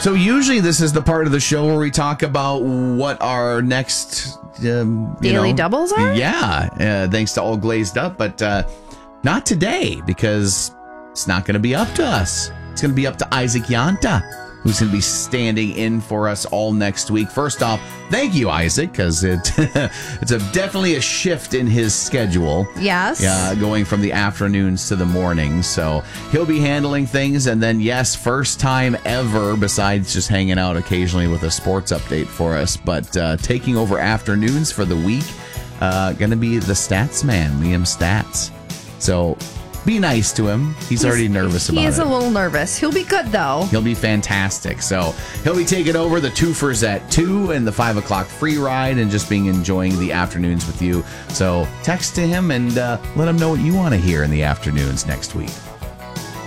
So usually this is the part of the show where we talk about what our next daily doubles are. Yeah, thanks to All Glazed Up, but not today because it's not going to be up to us. It's going to be up to Isaac Yanta, who's going to be standing in for us all next week. First off, thank you, Isaac, because it's definitely a shift in his schedule. Yes. Going from the afternoons to the mornings. So he'll be handling things. And then, yes, first time ever, besides just hanging out occasionally with a sports update for us, but taking over afternoons for the week, going to be the stats man, Liam Stats. So be nice to him. He's already nervous about it. He is a little nervous. He'll be good, though. He'll be fantastic. So he'll be taking over the twofers at 2 and the 5 o'clock free ride and just enjoying the afternoons with you. So text to him and let him know what you want to hear in the afternoons next week.